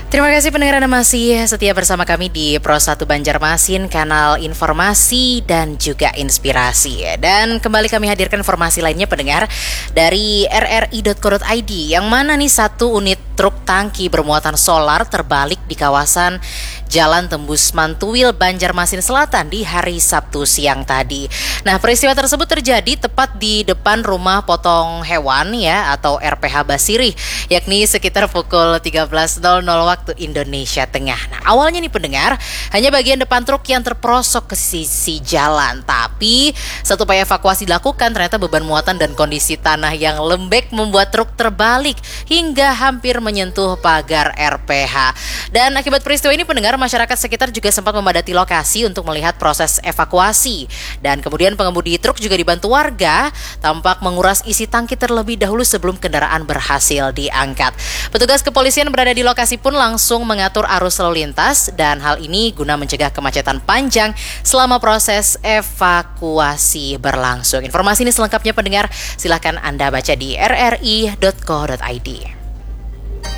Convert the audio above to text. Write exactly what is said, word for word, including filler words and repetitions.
Terima kasih pendengar Anda masih setia bersama kami di Pro satu Banjarmasin, kanal informasi dan juga inspirasi. Dan kembali kami hadirkan informasi lainnya pendengar dari r r i dot co dot i d, yang mana nih satu unit truk tangki bermuatan solar terbalik di kawasan Jalan Tembus Mantuil, Banjarmasin Selatan di hari Sabtu siang tadi. Nah, peristiwa tersebut terjadi tepat di depan rumah potong hewan ya atau R P H Basirih, yakni sekitar pukul tiga belas waktu Indonesia Tengah. Nah, awalnya nih pendengar, hanya bagian depan truk yang terperosok ke sisi jalan. Tapi satu upaya evakuasi dilakukan, ternyata beban muatan dan kondisi tanah yang lembek membuat truk terbalik hingga hampir menyentuh pagar R P H. Dan akibat peristiwa ini pendengar, masyarakat sekitar juga sempat memadati lokasi untuk melihat proses evakuasi. Dan kemudian pengemudi truk juga dibantu warga, tampak menguras isi tangki terlebih dahulu sebelum kendaraan berhasil diangkat. Petugas kepolisian berada di lokasi pun langsung mengatur arus lalu lintas, dan hal ini guna mencegah kemacetan panjang selama proses evakuasi berlangsung. Informasi ini selengkapnya pendengar, silakan Anda baca di r r i dot co dot i d.